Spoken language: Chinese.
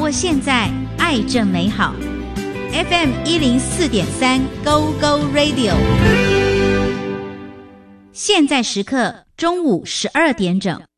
握现在，爱正美好。FM 104.3 Go Go Radio， 现在时刻中午12点整。